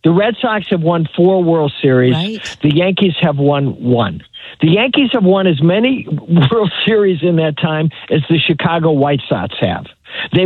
The Red Sox have won 4 World Series. Right. The Yankees have won 1. The Yankees have won as many World Series in that time as the Chicago White Sox have. They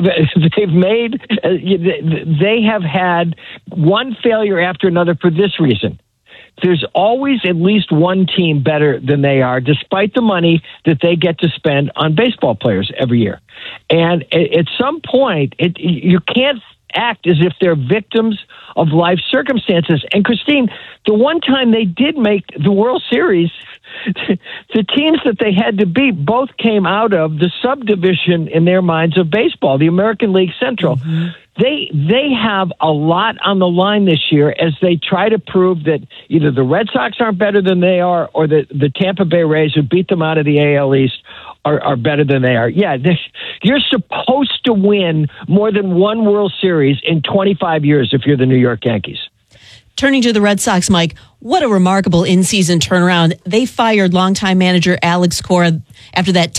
have had one failure after another for this reason. There's always at least one team better than they are, despite the money that they get to spend on baseball players every year. And at some point, you can't act as if they're victims of life circumstances. And Christine, the one time they did make the World Series, the teams that they had to beat both came out of the subdivision in their minds of baseball, the American League Central. Mm-hmm. They have a lot on the line this year as they try to prove that either the Red Sox aren't better than they are, or the Tampa Bay Rays, who beat them out of the AL East, are better than they are. Yeah, you're supposed to win more than one World Series in 25 years if you're the New York Yankees. Turning to the Red Sox, Mike, what a remarkable in-season turnaround. They fired longtime manager Alex Cora after that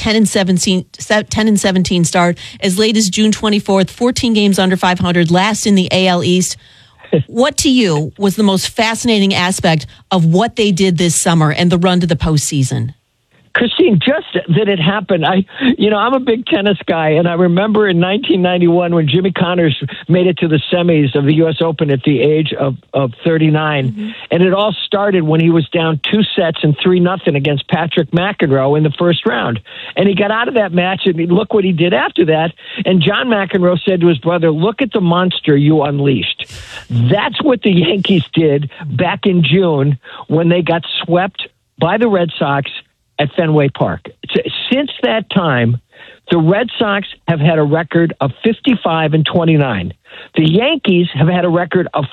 10-17 start as late as June 24th, 14 games under 500, last in the AL East. What to you was the most fascinating aspect of what they did this summer and the run to the postseason? Christine, just that it happened. I'm a big tennis guy, and I remember in 1991 when Jimmy Connors made it to the semis of the U.S. Open at the age of 39, mm-hmm. and it all started when he was down 2 sets and 3-0 against Patrick McEnroe in the first round. And he got out of that match, and look what he did after that. And John McEnroe said to his brother, "Look at the monster you unleashed." That's what the Yankees did back in June when they got swept by the Red Sox at Fenway Park. Since that time, the Red Sox have had a record of 55-29. The Yankees have had a record of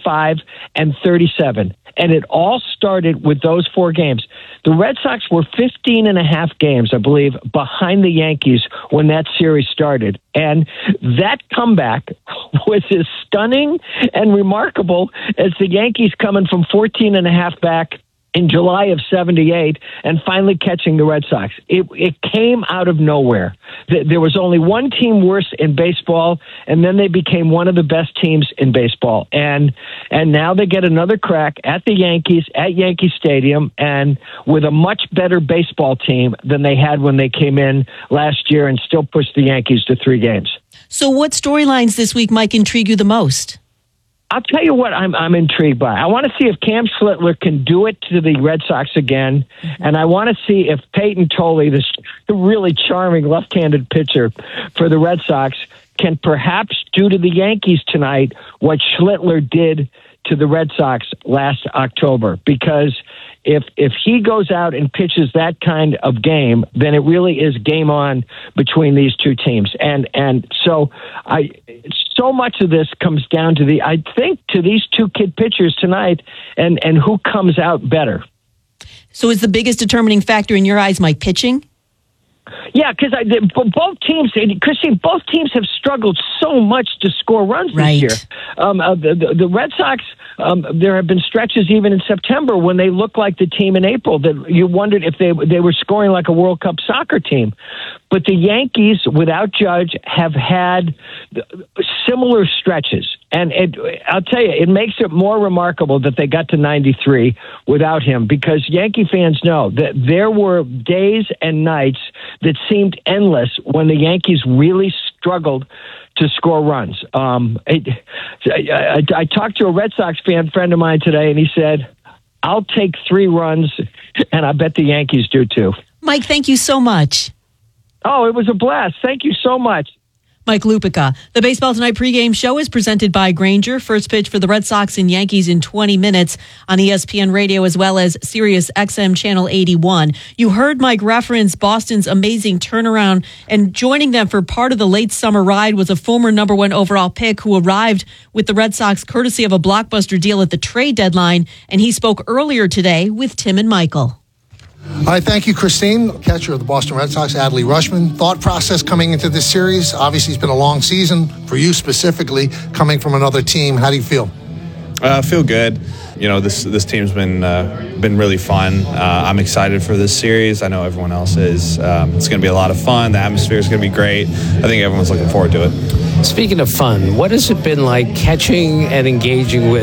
45-37. And it all started with those 4 games. The Red Sox were 15.5 games, I believe, behind the Yankees when that series started. And that comeback was as stunning and remarkable as the Yankees coming from 14.5 back in July of 78 and finally catching the Red Sox. It came out of nowhere. There was only one team worse in baseball, and then they became one of the best teams in baseball. And now they get another crack at the Yankees at Yankee Stadium, and with a much better baseball team than they had when they came in last year and still pushed the Yankees to 3 games. So what storylines this week, Mike, intrigue you the most? I'll tell you what I'm intrigued by. I want to see if Cam Schlittler can do it to the Red Sox again, mm-hmm. and I want to see if Peyton Tolley, this really charming left-handed pitcher for the Red Sox, can perhaps do to the Yankees tonight what Schlittler did to the Red Sox last October. Because if he goes out and pitches that kind of game, then it really is game on between these two teams. And so so much of this comes down to to these 2 kid pitchers tonight and who comes out better. So is the biggest determining factor in your eyes, Mike, pitching? Yeah, because both teams, Christine, both teams have struggled so much to score runs this year. The Red Sox, there have been stretches even in September when they looked like the team in April that you wondered if they were scoring like a World Cup soccer team. But the Yankees, without Judge, have had similar stretches. And I'll tell you, it makes it more remarkable that they got to 93 without him, because Yankee fans know that there were days and nights that seemed endless when the Yankees really struggled to score runs. I talked to a Red Sox friend of mine today, and he said, "I'll take 3 runs, and I bet the Yankees do too." Mike, thank you so much. Oh, it was a blast. Thank you so much. Mike Lupica. The Baseball Tonight pregame show is presented by Grainger. First pitch for the Red Sox and Yankees in 20 minutes on ESPN Radio as well as Sirius XM Channel 81. You heard Mike reference Boston's amazing turnaround, and joining them for part of the late summer ride was a former number 1 overall pick who arrived with the Red Sox courtesy of a blockbuster deal at the trade deadline, and he spoke earlier today with Tim and Michael. All right, thank you, Christine. Catcher of the Boston Red Sox, Adley Rutschman. Thought process coming into this series. Obviously, it's been a long season for you specifically, coming from another team. How do you feel? I feel good. You know, this team's been really fun. I'm excited for this series. I know everyone else is. It's going to be a lot of fun. The atmosphere is going to be great. I think everyone's looking forward to it. Speaking of fun, what has it been like catching and engaging with